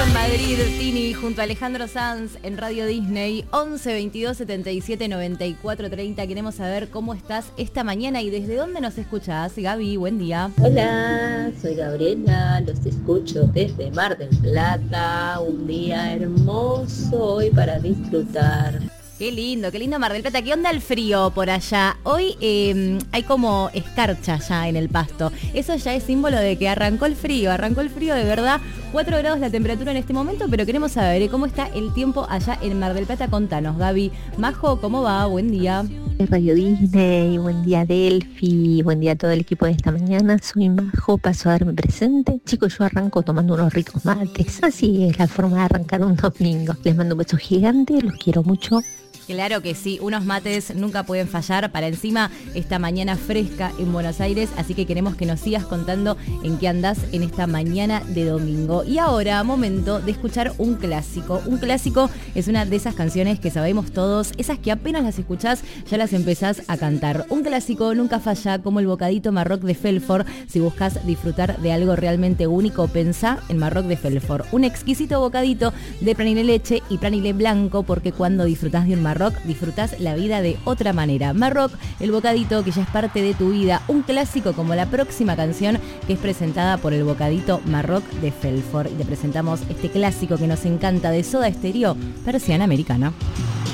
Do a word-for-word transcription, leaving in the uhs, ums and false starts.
Madrid, Tini, junto a Alejandro Sanz en Radio Disney, once veintidós setenta y siete noventa y cuatro treinta. Queremos saber cómo estás esta mañana y desde dónde nos escuchás. Gaby, buen día. Hola, soy Gabriela, los escucho desde Mar del Plata. Un día hermoso hoy para disfrutar. Qué lindo, qué lindo Mar del Plata. ¿Qué onda el frío por allá? Hoy eh, hay como escarcha ya en el pasto. Eso ya es símbolo de que arrancó el frío, arrancó el frío de verdad. cuatro grados la temperatura en este momento, pero queremos saber ¿eh? cómo está el tiempo allá en Mar del Plata. Contanos, Gaby. Majo, ¿cómo va? Buen día. Radio Disney, buen día Delphi, buen día a todo el equipo de esta mañana. Soy Majo, paso a darme presente. Chicos, yo arranco tomando unos ricos mates. Así es la forma de arrancar un domingo. Les mando un beso gigante, los quiero mucho. Claro que sí, unos mates nunca pueden fallar para encima esta mañana fresca en Buenos Aires, así que queremos que nos sigas contando en qué andás en esta mañana de domingo. Y ahora, momento de escuchar un clásico. Un clásico es una de esas canciones que sabemos todos, esas que apenas las escuchás ya las empezás a cantar. Un clásico nunca falla, como el bocadito Marroc de Felfort. Si buscas disfrutar de algo realmente único, pensá en Marroc de Felfort. Un exquisito bocadito de pranilé leche y pranilé blanco, porque cuando disfrutás de un Marroc, disfrutás la vida de otra manera. Marroc, el bocadito que ya es parte de tu vida. Un clásico como la próxima canción que es presentada por el bocadito Marroc de Felfort. Y te presentamos este clásico que nos encanta de Soda Stereo, versión americana.